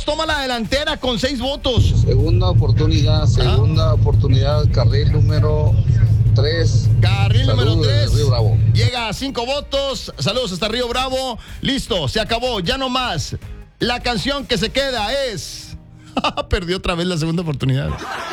Carlos toma la delantera con 6 votos. Segunda oportunidad, carril número 3. Carril número Saludos 3. desde Río Bravo. Llega a 5 votos. Saludos hasta Río Bravo. Listo, se acabó, ya no más. La canción que se queda es... Perdió otra vez la segunda oportunidad.